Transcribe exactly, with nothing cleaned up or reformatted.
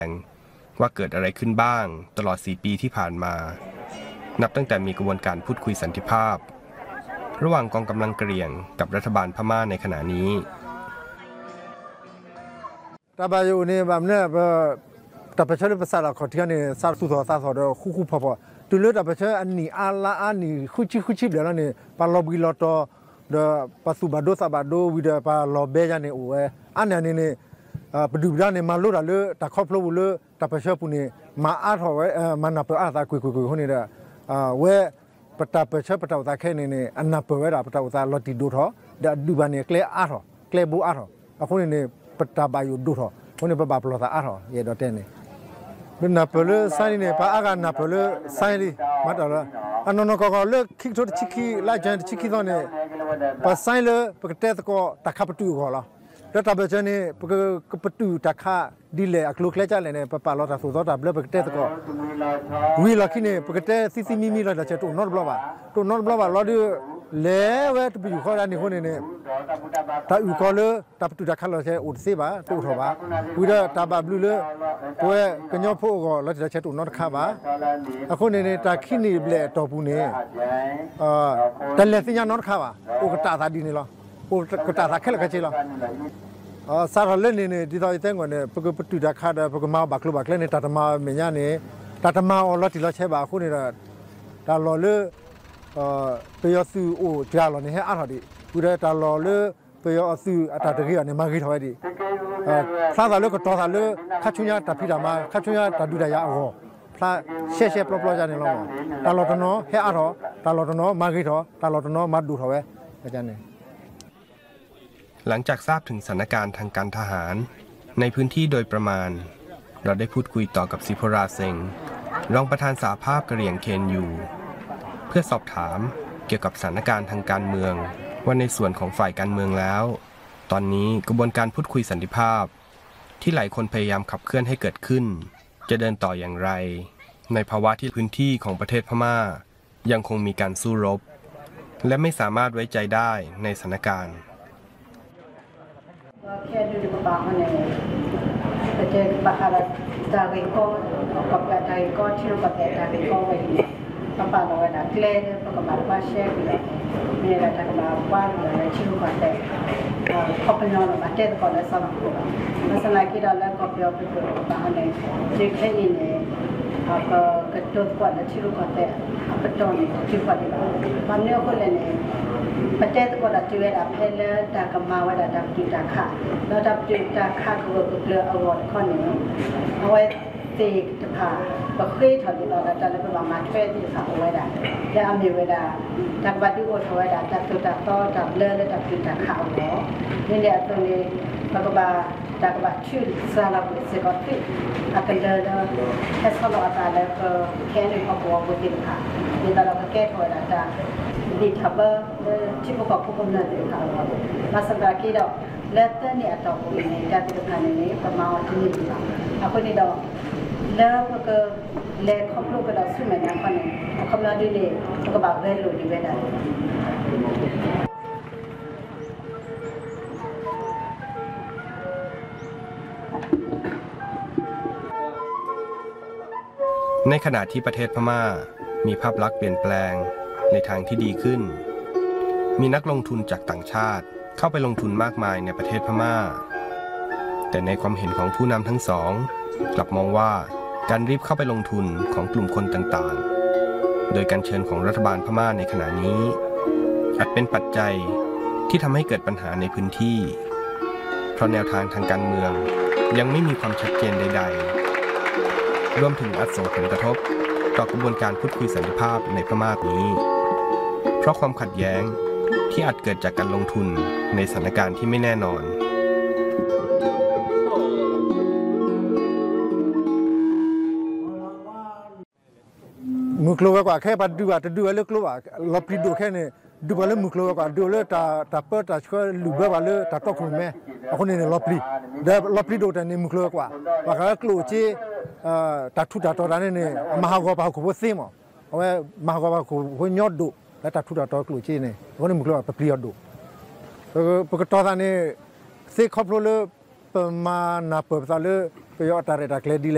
ว่าเกิดอะไรขึ้นบ้างตลอดสี่ปีที่ผ่านมานับตั้งแต่มีกระบวนการพูดคุยสันติภาพระหว่างกองกำลังกะเหรี่ยงกับรัฐบาลพม่าในขณะนี้ตาบาอยู่นี่แบบนี้แต่ประชาชนภาษาเราขอที่นี่สารสุดท้ายสารสุดคู่คู่พอพอตัวเลือดแต่ประชาชนอันนี้อาลาอันนี้คู่ชิคู่ชิเดี๋ยวนี้ปาลบิลอตเดปัสสุบาโดซาบาโดวิเดปาลเบจานี่โอ้ยอันนี้นี่ปดูด้านนี้มาลุระเลยแต่ครอบครัวเลยแต่ประชาชนนี่มาอาถอยมันนับอาตาคุยคุยคุยคนนี้เด้อเว้ปตาประชาปตาตาแค่นี้นี่อันนับเว้ปตาตาลอติดูท้อเดดูบานี่เคลอาท้อเคลบูอาท้อคนนี้ปตาบายุดูท้อคนนี้ปบาปลอตาอาท้อเยดอเตนี่เป็นนับเลยไซนี่ปะอากานับเลยไซนี่มาต่อละอันนั้นก็ก็เลิกคิกทุกชิคีไล่จันชิคีตอนนี้ปะไซเลยปกติก็ตะขับประตูก็แล้วแล้วตาเบจนี่ปกติประตูตะขับดีเลยอักลุกเล่จ้าเลยเนี่ยปะปะเราตาสุดตาเบลปกติก็วิลาคินี่ปกติซิซิมิมิเราจะเจอตัวนอตบล็อกว่าตัวนอตบล็อกว่าเราดูเล่เว้ยตัวอยู่ข้อด้านนี้คนนี้ตาอยู่ก็เลยตาประตูตะขับเราจะอุดซีบ้าตัวถบ้าวิลาตาบาบลูเลยตัวกันยอพูก็เราจะเจอตัวนอตขับบ้าอะคนนี้ตาคินี่เบลตัวปูนี่เอ่อแต่เลสิญานอตขับบ้าโอ้ก็ตาตาดีนี่หรอโอ้ก็ตาตาแค่ละก็เจอหรออ๋อสารเล่นนี่ที่ตอนที่แต่งวันเนี่ยปกติประตูตะขับปกติมาบักลุบักเล่นในตาตมาเมียนี่ตาตมาเอาเราที่เราใช้บ้าคนนี้ละตาเราเลยเอ่อไปยอสูโอ้จาเราเนี่ยให้อาถอดีกูได้ตาเราเลยไปยอสูอัตตะกี้เนี่ยมากี่ถอยดีเอ่อซาซาเลยก็ต่อซาเลยขัดชุนยาตาพิดามาขัดชุนยาตาดูได้ยาอ๋อพระเช่เช่ปลอบๆจานเนี่ยเราตาเราตนอให้อาถอตาเราตนอมากี่ถอตาเราตนอมาดูถอเว้อาจารย์เนี่ยหลังจากทราบถึงสถานการณ์ทางการทหารในพื้นที่โดยประมาณเราได้พูดคุยต่อกับซิโพราเซงรองประธานสหภาพกะเหรี่ยงเคนยูเพื่อสอบถามเกี่ยวกับสถานการณ์ทางการเมืองว่าในส่วนของฝ่ายการเมืองแล้วตอนนี้กระบวนการพูดคุยสันติภาพที่หลายคนพยายามขับเคลื่อนให้เกิดขึ้นจะเดินต่ออย่างไรในภาวะที่พื้นที่ของประเทศพม่ายังคงมีการสู้รบและไม่สามารถไว้ใจได้ในสถานการณ์แค่ดูดูบ้างเนี่ยแต่เจอบ้านดาริโก้กับดาริโก้ที่เราไปดาริโก้ไปปะปะเราเนี่ยเคลื่อนปะกับบ้านบ้านเชฟเลยเนี่ยเราจะกับบ้านบ้านเราที่เราไปขอบคุณน้องมาเจอก่อนแล้วสมัครตัวมาสมัครที่เราแล้วก็เปียวไปตัวบ้านเนี่ยที่แค่นี้เนี่ยก็กระตุ้นก่อนแล้วที่เราไปกระตุ้นที่ไปบ้านเนี่ยคนเลยเนี่ยประเทศก็ดัชเวดาเพลดากมาว่าดาดับกิตาค่ะแล้วดับกิตาค่ะก็เกลืออวอร์ดข้อนี้เอาไว้ตีค่ะก็เคยถอดเราดับแล้วก็มามาช่วยที่ค่ะเอาไว้ได้แล้วมีเวลาดับวัดที่โอทไว้ได้ดับตัวดับต่อดับเลือดและดับกิตาค่ะเอาเนาะนี่เนี่ยตรงนี้ปกบาดับวัดชื่อซาลาบุษกอติอากันเดินแค่สโลอาตาแล้วก็แค่ในครอบครัวบุตรค่ะนี่เราก็แก้ถอยแล้วจ้ะดีทับเบอร์ที่ประกอบผู้กำเนิดเลยค่ะมาสังเกตกี่ดอกเลือดเต้นเนี่ยต่อไปในการติดพันนี้ประมาณที่นี่ดีกว่าเอาคนนี้ดอกแล้วก็เล็กครอบครัวก็ดอกสุ่มเหมือนกันคนนี้คำนวณดีเลยก็แบบเวลูดีเวลาในขณะที่ประเทศพม่ามีภาพลักษณ์เปลี่ยนแปลงในทางที่ดีขึ้นมีนักลงทุนจากต่างชาติเข้าไปลงทุนมากมายในประเทศพม่าแต่ในความเห็นของผู้นำทั้งสองกลับมองว่าการรีบเข้าไปลงทุนของกลุ่มคนต่างๆโดยการเชิญของรัฐบาลพม่าในขณะนี้อาจเป็นปัจจัยที่ทำให้เกิดปัญหาในพื้นที่เพราะแนวทางทางการเมืองยังไม่มีความชัดเจนใดๆรวมถึงอาจส่งผลกระทบต่อกระบวนการพูดคุยสันติภาพในพม่านี้เพราะความขัดแย้งที่อาจเกิดจากการลงทุนในสถานการณ์ที่ไม่แน่นอนมุกลัวกว่าแค่ปัดดูว่าจะดูอะไรกลัวลบปีดูแค่นี้ดูว่าเลยมุกลัวกว่าดูเลยตาตาเปิดตาช่วยลูบว่าเลยตาตกลงแม่คนนี้เนี่ยลบปีเดี๋ยวลบปีดูแต่เนี่ยมุกลัวกว่าว่าเขากลัวจีตาทุตาตัวนั้นเนี่ยมหากรรมเขาพูดซิมั้งเอาไว้มหากรรมเขาพูดยอดดูแล้วตาทุตาตัวกลัวจีเนี่ยคนนี้มุกลัวไปเปลี่ยนดูปกติตอนนี้สิ่งครอบครัวเลยประมาณนับเปิดตาเลยไปยอดตาเรตาเคลดีเลย